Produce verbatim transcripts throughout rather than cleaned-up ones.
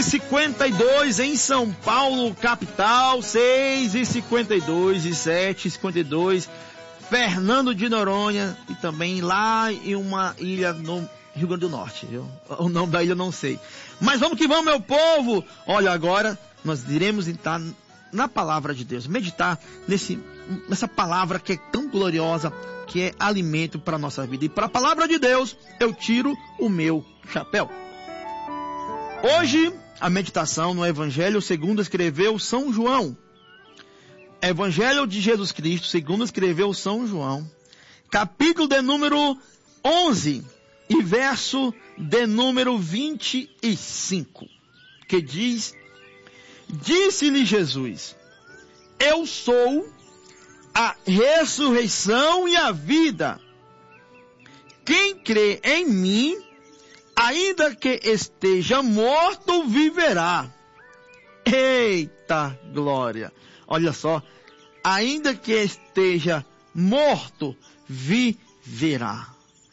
cinquenta e dois em São Paulo, capital. seis e cinquenta e dois e sete e cinquenta e dois, Fernando de Noronha, e também lá em uma ilha no Rio Grande do Norte, viu? O nome da ilha eu não sei. Mas vamos que vamos, meu povo! Olha, agora nós iremos entrar na palavra de Deus, meditar nesse, nessa palavra que é tão gloriosa, que é alimento para a nossa vida. E para a palavra de Deus, eu tiro o meu chapéu. Hoje, a meditação no Evangelho segundo escreveu São João. Evangelho de Jesus Cristo segundo escreveu São João, capítulo de número onze e verso de número vinte e cinco, que diz: disse-lhe Jesus: eu sou a ressurreição e a vida. Quem crê em mim, ainda que esteja morto, viverá. Eita glória! Olha só, ainda que esteja morto, viverá.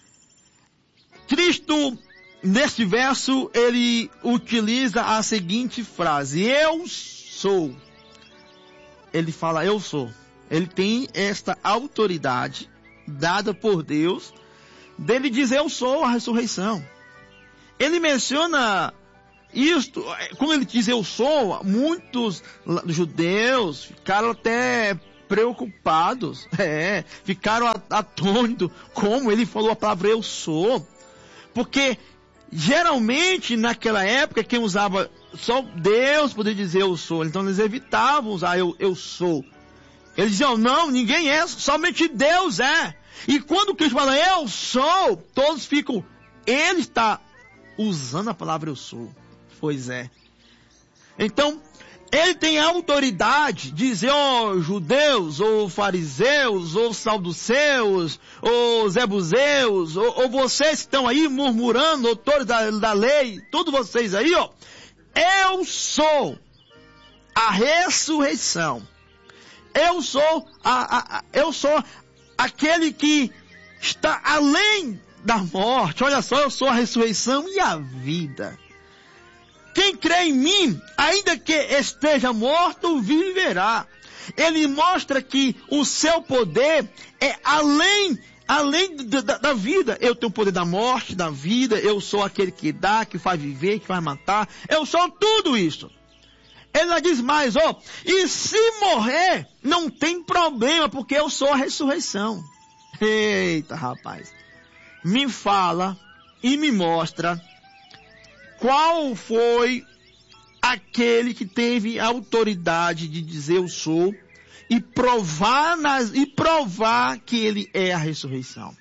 Cristo, neste verso, ele utiliza a seguinte frase: eu sou. Ele fala, eu sou. Ele tem esta autoridade dada por Deus, dele dizer, eu sou a ressurreição. Ele menciona isto, quando ele diz eu sou, muitos judeus ficaram até preocupados, é, ficaram atônitos, como ele falou a palavra eu sou. Porque geralmente naquela época quem usava só Deus poderia dizer eu sou, então eles evitavam usar eu, eu sou. Eles diziam, não, ninguém é, somente Deus é. E quando Cristo fala eu sou, todos ficam, ele está usando a palavra eu sou. Pois é. Então, ele tem a autoridade de dizer, ó oh, judeus, ou fariseus, ou saduceus, ou zebuseus, ou, ou vocês que estão aí murmurando, doutores da, da lei, todos vocês aí, ó, eu sou a ressurreição. Eu sou, a, a, a, eu sou aquele que está além da morte. Olha só, eu sou a ressurreição e a vida. Quem crê em mim, ainda que esteja morto, viverá. Ele mostra que o seu poder é além, além da, da vida. Eu tenho o poder da morte, da vida. Eu sou aquele que dá, que faz viver, que faz matar. Eu sou tudo isso. Ele ainda diz mais, ó, e se morrer, não tem problema, porque eu sou a ressurreição. Eita, rapaz. Me fala e me mostra qual foi aquele que teve a autoridade de dizer eu sou e provar, nas, e provar que ele é a ressurreição.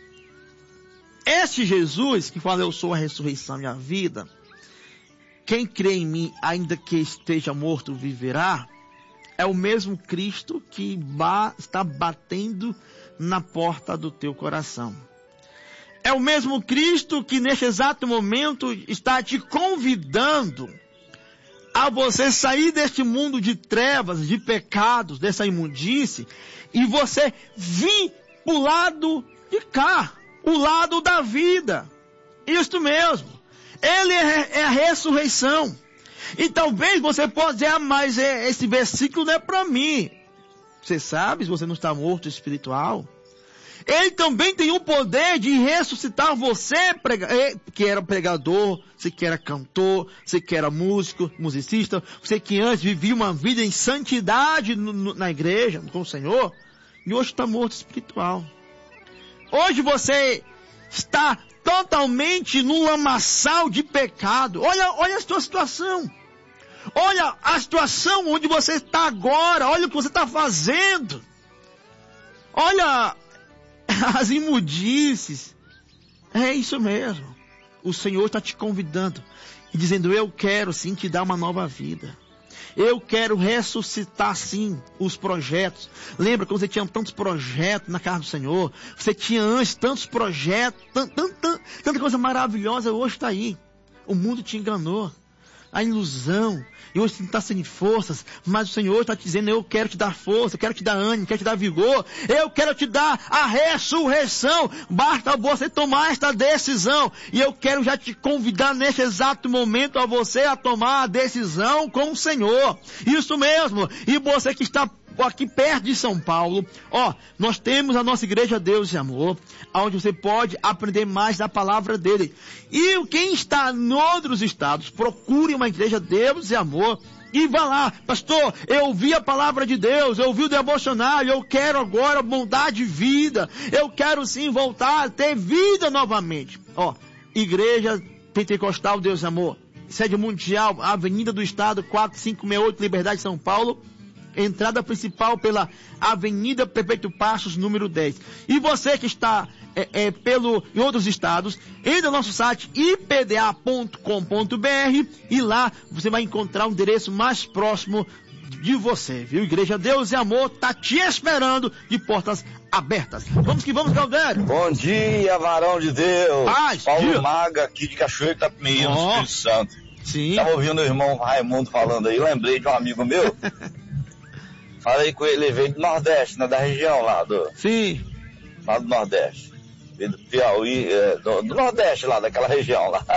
Este Jesus que fala eu sou a ressurreição e a vida, quem crê em mim, ainda que esteja morto, viverá, é o mesmo Cristo que ba- está batendo na porta do teu coração. É o mesmo Cristo que neste exato momento está te convidando a você sair deste mundo de trevas, de pecados, dessa imundície, e você vir para o lado de cá, o lado da vida. Isto mesmo. Ele é a ressurreição. E talvez você possa dizer, ah, mas esse versículo não é para mim. Você sabe, se você não está morto espiritual, ele também tem o poder de ressuscitar você, que era pregador, você que era cantor, você que era músico, musicista, você que antes vivia uma vida em santidade no, no, na igreja, com o Senhor, e hoje está morto espiritual. Hoje você está totalmente num lamaçal de pecado. Olha, olha a sua situação. Olha a situação onde você está agora. Olha o que você está fazendo. Olha as imundícies. É isso mesmo. O Senhor está te convidando e dizendo, eu quero sim te dar uma nova vida. Eu quero ressuscitar sim os projetos. Lembra quando você tinha tantos projetos na casa do Senhor? Você tinha antes tantos projetos, tant, tant, tant, tanta coisa maravilhosa, hoje está aí. O mundo te enganou. a ilusão. E hoje você está sem forças, mas o Senhor está te dizendo, eu quero te dar força, eu quero te dar ânimo, eu quero te dar vigor, eu quero te dar a ressurreição. Basta você tomar esta decisão. E eu quero já te convidar neste exato momento a você a tomar a decisão com o Senhor. Isso mesmo. E você que está aqui perto de São Paulo, ó, nós temos a nossa igreja Deus e Amor, onde você pode aprender mais da palavra dele. E quem está em outros estados, procure uma igreja Deus e Amor e vá lá, pastor, eu ouvi a palavra de Deus, eu ouvi o devocionário, eu quero agora mudar de vida, eu quero sim voltar a ter vida novamente. Ó, igreja Pentecostal Deus e Amor, sede mundial, Avenida do Estado, quatro cinco seis oito, Liberdade, São Paulo. Entrada principal pela Avenida Prefeito Passos, número dez. E você que está é, é, pelo, em outros estados, entre no nosso site i p d a ponto com ponto b r e lá você vai encontrar o endereço mais próximo de você, viu? Igreja Deus e Amor está te esperando de portas abertas. Vamos que vamos, Galdério. Bom dia, varão de Deus. Paz, Paulo dia. Maga, aqui de Cachoeira de Itapemirim, Oh. no Espírito Santo. Sim. Estava ouvindo o irmão Raimundo falando aí, lembrei de um amigo meu. Falei com ele, ele veio do Nordeste, né, da região lá do... Sim. Lá do Nordeste. Veio do Piauí, é, do, do Nordeste lá, daquela região lá.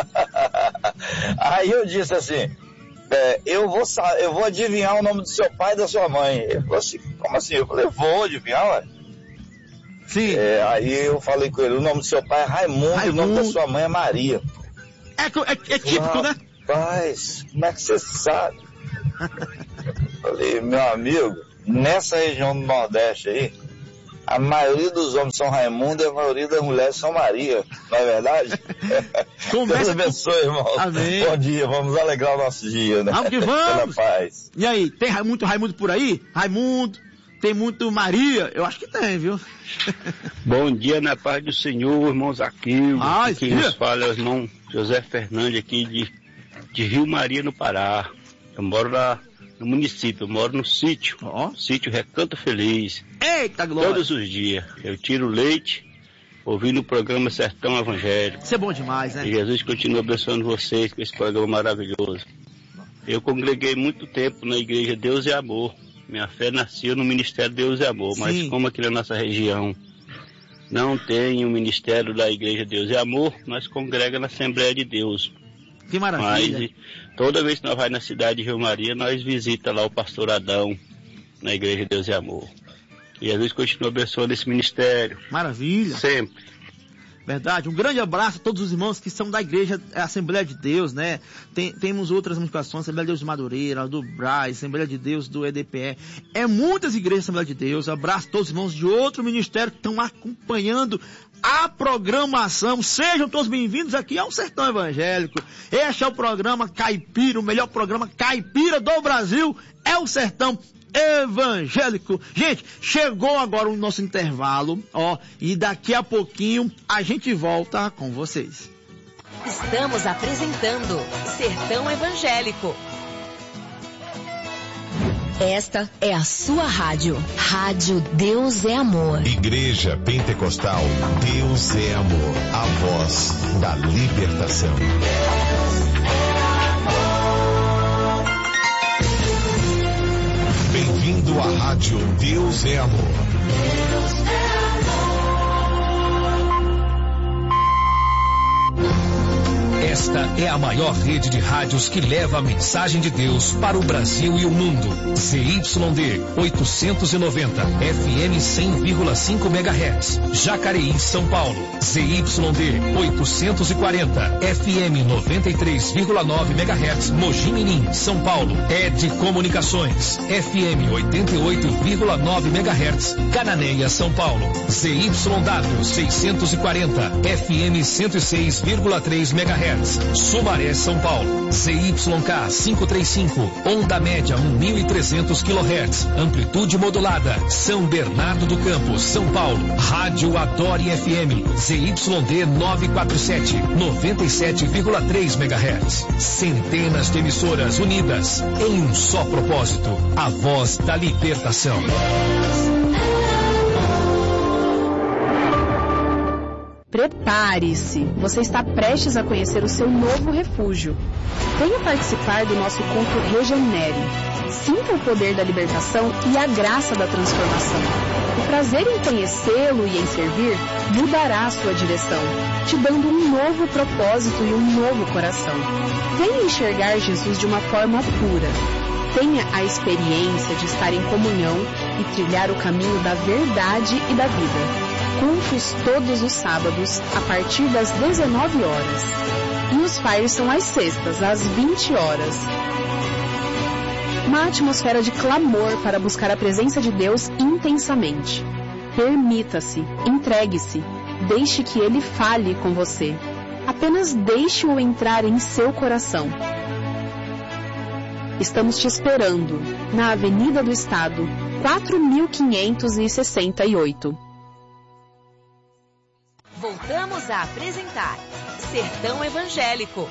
Aí eu disse assim, é, eu, vou, eu vou adivinhar o nome do seu pai e da sua mãe. Ele falou assim, como assim? Eu falei, vou adivinhar, ué. Sim. É, aí eu falei com ele, o nome do seu pai é Raimundo, Raimundo. E o nome da sua mãe é Maria. É, é, é típico, ah, né? Rapaz, como é que você sabe? Falei, meu amigo, nessa região do Nordeste aí, a maioria dos homens são Raimundo e a maioria das mulheres são Maria, não é verdade? Deus abençoe, irmão. Amém. Bom dia, vamos alegrar o nosso dia, né? Vamos que vamos. Pela paz. E aí, tem muito Raimundo por aí? Raimundo, tem muito Maria? Eu acho que tem, viu? Bom dia, na paz do Senhor, irmãos Aquilo. Ah, quem nos fala é o irmão José Fernandes aqui de, de Rio Maria, no Pará. Eu moro lá no município, eu moro no sítio, oh. sítio Recanto Feliz. Eita, glória! Todos os dias eu tiro leite, ouvindo o programa Sertão Evangélico. Isso é bom demais, né? E Jesus continua abençoando vocês com esse programa maravilhoso. Eu congreguei muito tempo na igreja Deus e Amor. Minha fé nasceu no Ministério Deus e Amor, mas Sim. como aqui na nossa região não tem o Ministério da Igreja Deus e Amor, nós congregamos na Assembleia de Deus. Que maravilha! Mas toda vez que nós vamos na cidade de Rio Maria, nós visitamos lá o pastor Adão, na Igreja Deus e Amor. E às vezes continua abençoando esse ministério. Maravilha! Sempre. Verdade, um grande abraço a todos os irmãos que são da igreja Assembleia de Deus, né? Tem, temos outras ramificações, Assembleia de Deus de Madureira, do Braz, Assembleia de Deus do E D P E. É muitas igrejas Assembleia de Deus. Abraço a todos os irmãos de outro ministério que estão acompanhando a programação. Sejam todos bem-vindos aqui ao Sertão Evangélico. Este é o programa Caipira, o melhor programa caipira do Brasil. É o Sertão Evangélico. Gente, chegou agora o nosso intervalo, ó, e daqui a pouquinho a gente volta com vocês. Estamos apresentando Sertão Evangélico. Esta é a sua rádio. Rádio Deus é Amor. Igreja Pentecostal Deus é Amor. A voz da libertação. Bem-vindo à Rádio Deus é Amor. Deus é amor. Esta é a maior rede de rádios que leva a mensagem de Deus para o Brasil e o mundo. Z Y D oitocentos e noventa, F M cem vírgula cinco megahertz, Jacareí, São Paulo. Z Y D oitocentos e quarenta, F M noventa e três vírgula nove megahertz, Mogi Mirim, São Paulo. Ed Comunicações, F M oitenta e oito vírgula nove megahertz, Cananéia, São Paulo. Z Y W seiscentos e quarenta, F M cento e seis vírgula três megahertz, Sumaré, São Paulo. Z Y K quinhentos e trinta e cinco, onda média mil e trezentos quilohertz, amplitude modulada, São Bernardo do Campo, São Paulo. Rádio Adore F M, Z Y D novecentos e quarenta e sete, noventa e sete vírgula três megahertz. Centenas de emissoras unidas em um só propósito, a voz da libertação. Prepare-se, você está prestes a conhecer o seu novo refúgio. Venha participar do nosso culto Regenere. Sinta o poder da libertação e a graça da transformação. O prazer em conhecê-lo e em servir mudará a sua direção, te dando um novo propósito e um novo coração. Venha enxergar Jesus de uma forma pura. Tenha a experiência de estar em comunhão e trilhar o caminho da verdade e da vida. Cultos todos os sábados, a partir das dezenove horas. E os fires são às sextas, às vinte horas. Uma atmosfera de clamor para buscar a presença de Deus intensamente. Permita-se, entregue-se, deixe que Ele fale com você. Apenas deixe-o entrar em seu coração. Estamos te esperando, na Avenida do Estado, quatro mil quinhentos e sessenta e oito. Voltamos a apresentar Sertão Evangélico.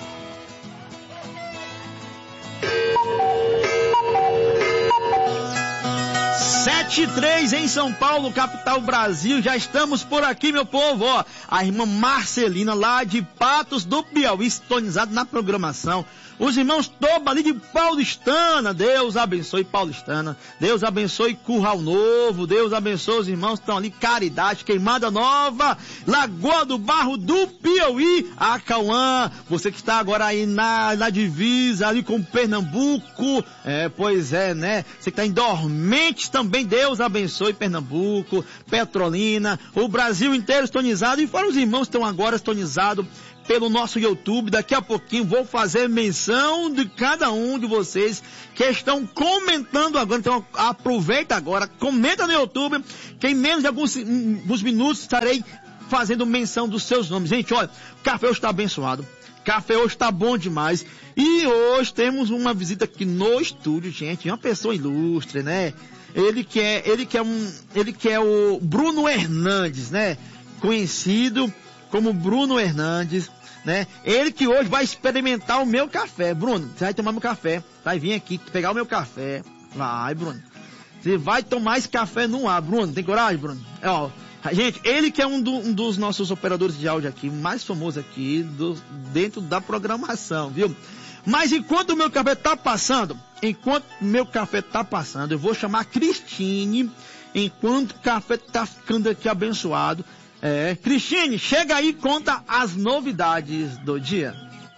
sete e três em São Paulo, capital Brasil. Já estamos por aqui, meu povo. Ó, a irmã Marcelina, lá de Patos do Piauí, sintonizado na programação. Os irmãos Toba, ali de Paulistana. Deus abençoe Paulistana. Deus abençoe Curral Novo. Deus abençoe os irmãos que estão ali. Caridade, Queimada Nova, Lagoa do Barro do Piauí, Acauã. Você que está agora aí na, na divisa, ali com Pernambuco. É, pois é, né? Você que está em Dormentes também. Deus abençoe Pernambuco, Petrolina, o Brasil inteiro sintonizado. E fora os irmãos que estão agora sintonizados pelo nosso YouTube. Daqui a pouquinho vou fazer menção de cada um de vocês que estão comentando agora. Então aproveita agora, comenta no YouTube, que em menos de alguns, alguns minutos estarei fazendo menção dos seus nomes. Gente, olha, o café hoje está abençoado, o café hoje está bom demais. E hoje temos uma visita aqui no estúdio, gente, uma pessoa ilustre, né? Ele que é, ele que é um, ele que é o Bruno Hernandes, né? Conhecido como Bruno Hernandes, né? Ele que hoje vai experimentar o meu café. Bruno, você vai tomar meu café, vai vir aqui pegar o meu café. Vai, Bruno. Você vai tomar esse café no ar, Bruno. Tem coragem, Bruno? É, ó, gente, ele que é um, do, um dos nossos operadores de áudio aqui, mais famoso aqui, do, dentro da programação, viu? Mas enquanto o meu café tá passando, enquanto o meu café tá passando, eu vou chamar a Cristine, enquanto o café tá ficando aqui abençoado. É, Cristine, chega aí e conta as novidades do dia.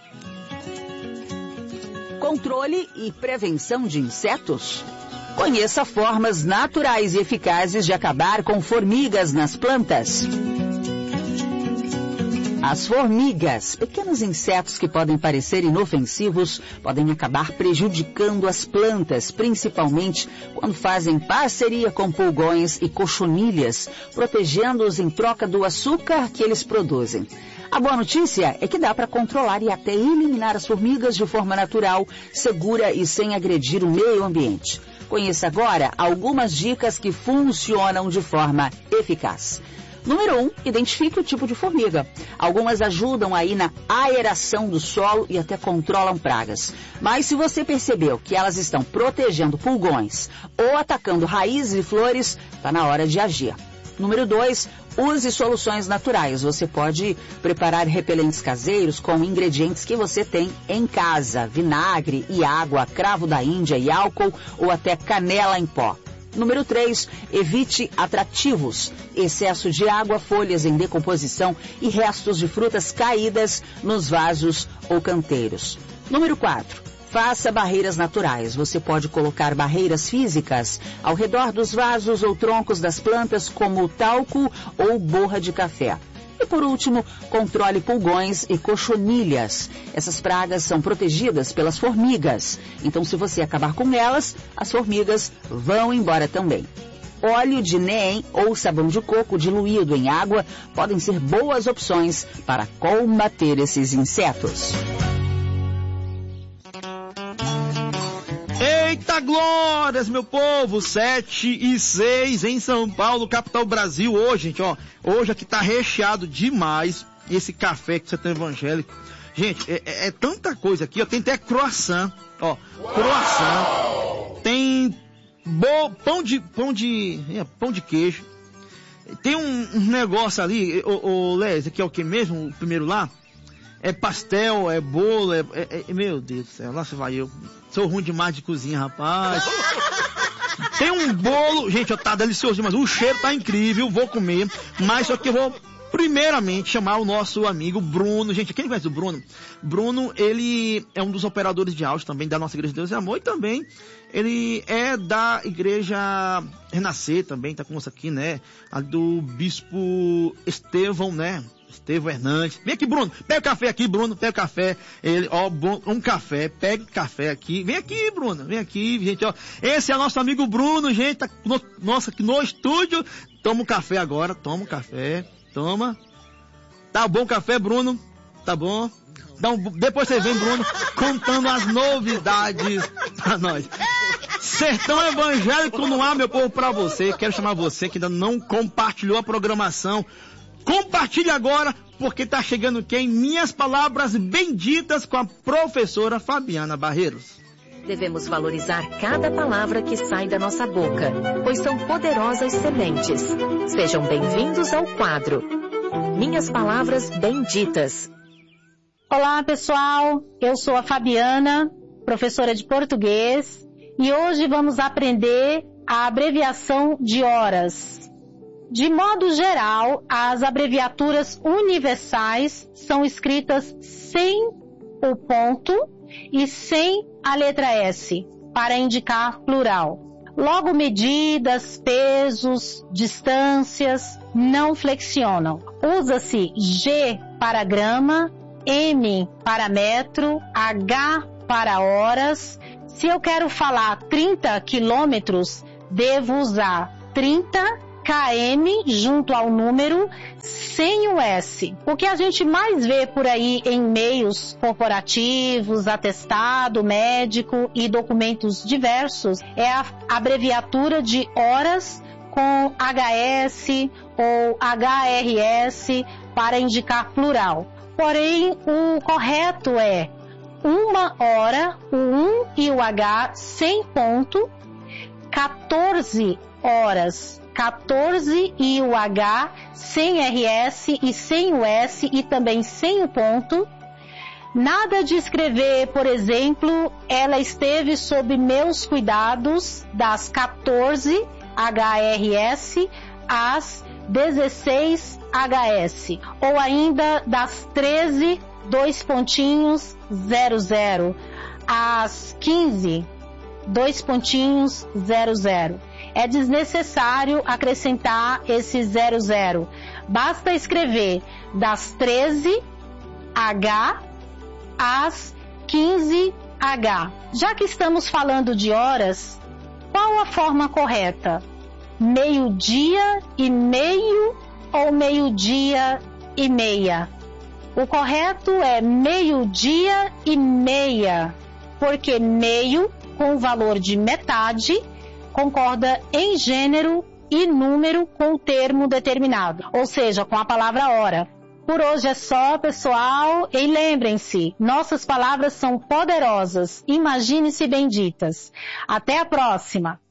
Controle e prevenção de insetos. Conheça formas naturais e eficazes de acabar com formigas nas plantas. As formigas, pequenos insetos que podem parecer inofensivos, podem acabar prejudicando as plantas, principalmente quando fazem parceria com pulgões e cochonilhas, protegendo-os em troca do açúcar que eles produzem. A boa notícia é que dá para controlar e até eliminar as formigas de forma natural, segura e sem agredir o meio ambiente. Conheça agora algumas dicas que funcionam de forma eficaz. Número um, identifique o tipo de formiga. Algumas ajudam aí na aeração do solo e até controlam pragas. Mas se você percebeu que elas estão protegendo pulgões ou atacando raízes e flores, está na hora de agir. Número dois, use soluções naturais. Você pode preparar repelentes caseiros com ingredientes que você tem em casa. Vinagre e água, cravo da Índia e álcool ou até canela em pó. Número três, evite atrativos, excesso de água, folhas em decomposição e restos de frutas caídas nos vasos ou canteiros. Número quatro, faça barreiras naturais. Você pode colocar barreiras físicas ao redor dos vasos ou troncos das plantas, como talco ou borra de café. E por último, controle pulgões e cochonilhas. Essas pragas são protegidas pelas formigas. Então, se você acabar com elas, as formigas vão embora também. Óleo de neem ou sabão de coco diluído em água podem ser boas opções para combater esses insetos. Eita glórias, meu povo, sete e seis em São Paulo, capital Brasil. Hoje, gente, ó, hoje aqui tá recheado demais esse café que você tem evangélico. Gente, é, é, é tanta coisa aqui, ó, tem até croissant, ó, croissant, tem bo, pão de, pão de, é, pão de queijo, Tem um, um negócio ali, ô, ô Léo, que é o que mesmo, o primeiro lá? É pastel, é bolo, é, é, é... Meu Deus do céu, lá se vai eu. Sou ruim demais de cozinha, rapaz. Tem um bolo, gente, ó, tá delicioso demais. O cheiro tá incrível, vou comer. Mas só que eu vou, primeiramente, chamar o nosso amigo Bruno. Gente, quem conhece o Bruno? Bruno, ele é um dos operadores de áudio também da nossa Igreja de Deus e Amor. E também, ele é da Igreja Renascer também, tá conosco aqui, né? A do Bispo Estevão, né? Estevão Hernandes. Vem aqui, Bruno. Pega o café aqui, Bruno. Pega o café. Ele, ó, um café. Pega o café aqui. Vem aqui, Bruno. Vem aqui, gente, ó. Esse é nosso amigo Bruno, gente. Tá no, nossa, aqui no estúdio. Toma um café agora. Toma um café. Toma. Tá bom o café, Bruno? Tá bom? Então, depois você vem, Bruno, contando as novidades pra nós. Sertão Evangélico no ar, meu povo, pra você. Quero chamar você que ainda não compartilhou a programação. Compartilhe agora, porque tá chegando quem? Minhas palavras benditas com a professora Fabiana Barreiros. Devemos valorizar cada palavra que sai da nossa boca, pois são poderosas sementes. Sejam bem-vindos ao quadro Minhas Palavras Benditas. Olá, pessoal. Eu sou a Fabiana, professora de português, e hoje vamos aprender a abreviação de horas. De modo geral, as abreviaturas universais são escritas sem o ponto e sem a letra S, para indicar plural. Logo, medidas, pesos, distâncias não flexionam. Usa-se G para grama, M para metro, H para horas. Se eu quero falar trinta quilômetros, devo usar trinta quilômetros junto ao número, sem o S. O que a gente mais vê por aí em meios corporativos, atestado médico e documentos diversos é a abreviatura de horas com H S ou H R S para indicar plural. Porém, o correto é uma hora, o um e o H sem ponto, quatorze horas, quatorze e o H sem R S e sem o S e também sem o ponto. Nada de escrever, por exemplo, ela esteve sob meus cuidados das quatorze H R S às dezesseis H S, ou ainda das treze, dois pontinhos, zero zero, às quinze, dois pontinhos, zero zero. É desnecessário acrescentar esse zero zero. Basta escrever das treze H às quinze H. Já que estamos falando de horas, qual a forma correta? Meio-dia e meio ou meio-dia e meia? O correto é meio-dia e meia, porque meio, com o valor de metade, concorda em gênero e número com o termo determinado, ou seja, com a palavra hora. Por hoje é só, pessoal, e lembrem-se, nossas palavras são poderosas, imagine-se benditas. Até a próxima!